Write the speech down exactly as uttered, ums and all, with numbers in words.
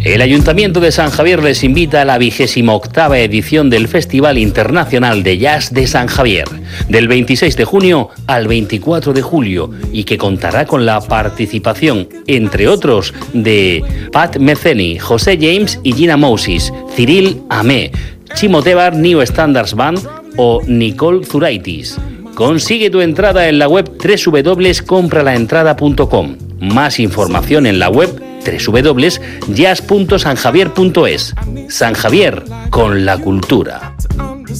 El Ayuntamiento de San Javier les invita a la vigésima octava edición del Festival Internacional de Jazz de San Javier, del veintiséis de junio al veinticuatro de julio, y que contará con la participación, entre otros, de Pat Metheny, José James y Gina Moses, Cyril Amé, Chimo Tebar New Standards Band o Nicole Zuraitis. Consigue tu entrada en la web doble u doble u doble u punto compra la entrada punto com. Más información en la web doble u doble u doble u punto jazz punto san javier punto es. San Javier, con la cultura.